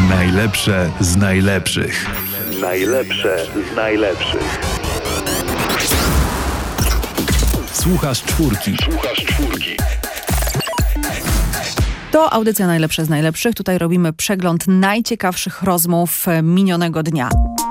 Najlepsze z najlepszych. Najlepsze z najlepszych. Słuchasz czwórki. To audycja Najlepsze z najlepszych. Tutaj robimy przegląd najciekawszych rozmów minionego dnia.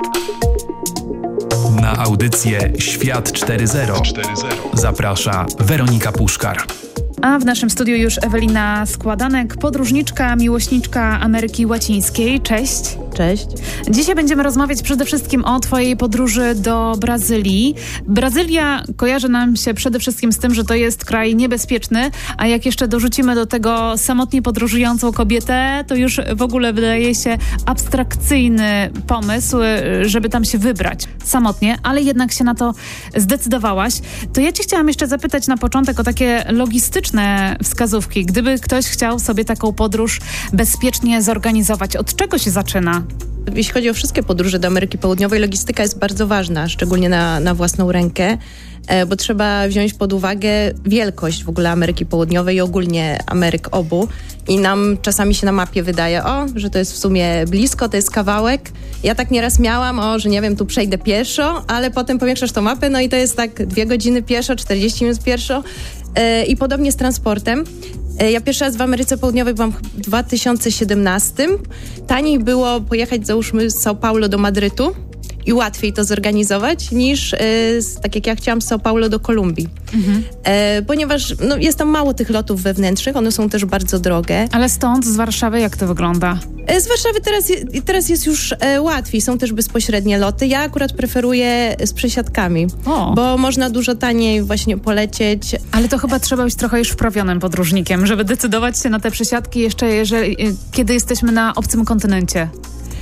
Na audycję Świat 4.0 zaprasza Weronika Puszkar. A w naszym studiu już Ewelina Składanek, podróżniczka, miłośniczka Ameryki Łacińskiej. Cześć. Cześć. Dzisiaj będziemy rozmawiać przede wszystkim o twojej podróży do Brazylii. Brazylia kojarzy nam się przede wszystkim z tym, że to jest kraj niebezpieczny, a jak jeszcze dorzucimy do tego samotnie podróżującą kobietę, to już w ogóle wydaje się abstrakcyjny pomysł, żeby tam się wybrać samotnie, ale jednak się na to zdecydowałaś. To ja cię chciałam jeszcze zapytać na początek o takie logistyczne wskazówki. Gdyby ktoś chciał sobie taką podróż bezpiecznie zorganizować, od czego się zaczyna? Jeśli chodzi o wszystkie podróże do Ameryki Południowej, logistyka jest bardzo ważna, szczególnie na własną rękę, bo trzeba wziąć pod uwagę wielkość w ogóle Ameryki Południowej i ogólnie Ameryk obu. I nam czasami się na mapie wydaje, że to jest w sumie blisko, to jest kawałek. Ja tak nieraz miałam, że nie wiem, tu przejdę pieszo, ale potem powiększasz tą mapę, no i to jest tak 2 godziny pieszo, 40 minut pieszo. I podobnie z transportem. Ja pierwszy raz w Ameryce Południowej byłam w 2017. Taniej było pojechać, załóżmy, z São Paulo do Madrytu i łatwiej to zorganizować niż, tak jak ja chciałam, z São Paulo do Kolumbii. Ponieważ jest tam mało tych lotów wewnętrznych, one są też bardzo drogie. Ale stąd, z Warszawy, jak to wygląda? Z Warszawy teraz jest już łatwiej, są też bezpośrednie loty. Ja akurat preferuję z przesiadkami, bo można dużo taniej właśnie polecieć. Ale to chyba trzeba być trochę już wprawionym podróżnikiem, żeby decydować się na te przesiadki jeszcze, kiedy jesteśmy na obcym kontynencie.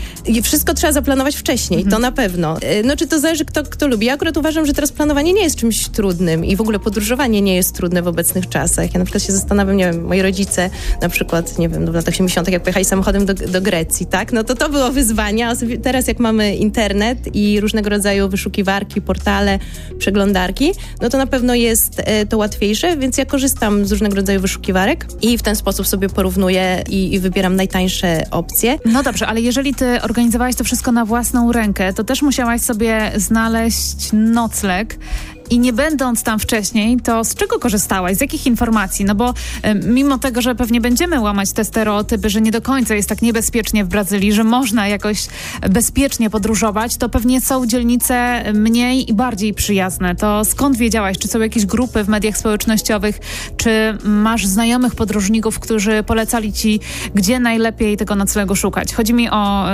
I wszystko trzeba zaplanować wcześniej, to na pewno. Czy to zależy kto lubi. Ja akurat uważam, że teraz planowanie nie jest czymś trudnym i w ogóle podróżowanie nie jest trudne w obecnych czasach. Ja na przykład się zastanawiam, nie wiem, moi rodzice na przykład, nie wiem, w latach 80. jak pojechali samochodem do Grecji, tak? No to było wyzwanie, a teraz jak mamy internet i różnego rodzaju wyszukiwarki, portale, przeglądarki, no to na pewno jest to łatwiejsze, więc ja korzystam z różnego rodzaju wyszukiwarek i w ten sposób sobie porównuję i wybieram najtańsze opcje. No dobrze, ale jeżeli ty organizowałaś to wszystko na własną rękę, to też musiałaś sobie znaleźć nocleg. I nie będąc tam wcześniej, to z czego korzystałaś? Z jakich informacji? No bo mimo tego, że pewnie będziemy łamać te stereotypy, że nie do końca jest tak niebezpiecznie w Brazylii, że można jakoś bezpiecznie podróżować, to pewnie są dzielnice mniej i bardziej przyjazne. To skąd wiedziałaś? Czy są jakieś grupy w mediach społecznościowych? Czy masz znajomych podróżników, którzy polecali ci, gdzie najlepiej tego noclegu szukać? Chodzi mi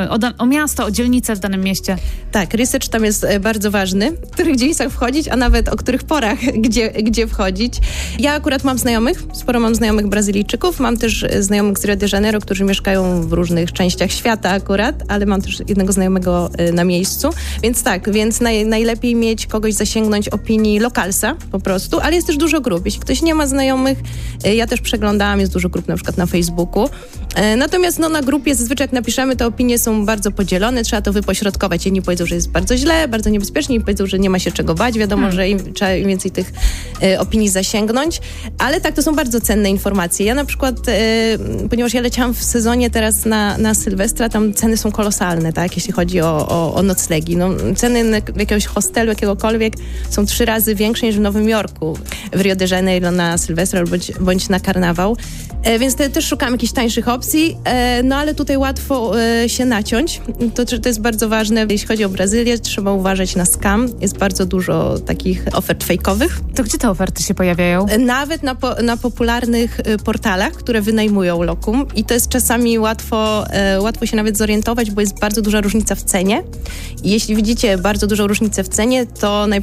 o miasto, o dzielnicę w danym mieście. Tak, research tam jest bardzo ważny. W których dzielnicach wchodzić, a nawet o których porach, gdzie wchodzić. Ja akurat mam znajomych, sporo mam znajomych Brazylijczyków, mam też znajomych z Rio de Janeiro, którzy mieszkają w różnych częściach świata akurat, ale mam też jednego znajomego na miejscu, więc najlepiej mieć kogoś, zasięgnąć opinii lokalsa po prostu, ale jest też dużo grup. Jeśli ktoś nie ma znajomych, ja też przeglądałam, jest dużo grup na przykład na Facebooku. Natomiast na grupie zazwyczaj jak napiszemy, te opinie są bardzo podzielone, trzeba to wypośrodkować. Jedni powiedzą, że jest bardzo źle, bardzo niebezpiecznie, inni powiedzą, że nie ma się czego bać, wiadomo, że trzeba im więcej tych opinii zasięgnąć, ale tak, to są bardzo cenne informacje. Ja na przykład, ponieważ ja leciałam w sezonie teraz na Sylwestra, tam ceny są kolosalne, tak, jeśli chodzi o noclegi. Ceny jakiegoś hostelu, jakiegokolwiek są 3 razy większe niż w Nowym Jorku, w Rio de Janeiro na Sylwestra bądź na karnawał. Więc też szukam jakichś tańszych opcji, ale tutaj łatwo się naciąć. To jest bardzo ważne. Jeśli chodzi o Brazylię, trzeba uważać na scam. Jest bardzo dużo takich ofert fejkowych. To gdzie te oferty się pojawiają? Nawet na popularnych portalach, które wynajmują lokum i to jest czasami łatwo się nawet zorientować, bo jest bardzo duża różnica w cenie. I jeśli widzicie bardzo dużą różnicę w cenie, to